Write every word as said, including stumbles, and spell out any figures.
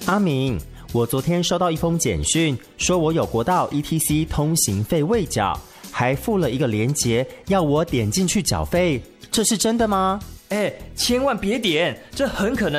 阿明，我昨天收到一封简讯，说我有国道 E T C 通行费未缴，还附了一个连结，要我点进去缴费，这是真的吗？ 哎，千万别点，这很可能